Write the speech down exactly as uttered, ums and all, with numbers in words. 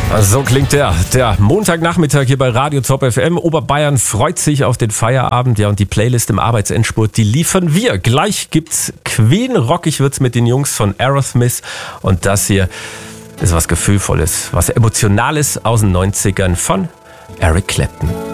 So klingt der, der Montagnachmittag hier bei Radio Top F M. Oberbayern freut sich auf den Feierabend. Ja, und die Playlist im Arbeitsendspurt, die liefern wir. Gleich gibt's Queen, rockig wird's mit den Jungs von Aerosmith. Und das hier ist was Gefühlvolles, was Emotionales aus den neunzigern von Eric Clapton.